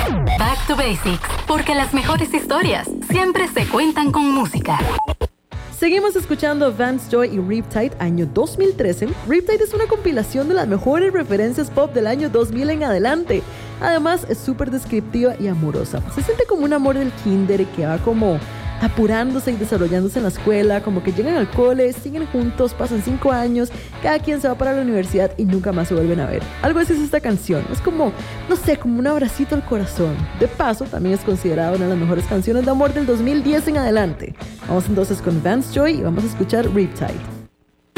Back to Basics, porque las mejores historias siempre se cuentan con música. Seguimos escuchando Vance Joy y Riptide, año 2013. Riptide es una compilación de las mejores referencias pop del año 2000 en adelante. Además, es súper descriptiva y amorosa. Se siente como un amor del kinder que va como apurándose y desarrollándose en la escuela, como que llegan al cole, siguen juntos, pasan 5 años, cada quien se va para la universidad y nunca más se vuelven a ver. Algo así es esta canción, es como, no sé, como un abracito al corazón. De paso, también es considerada una de las mejores canciones de amor del 2010 en adelante. Vamos entonces con Vance Joy y vamos a escuchar Riptide.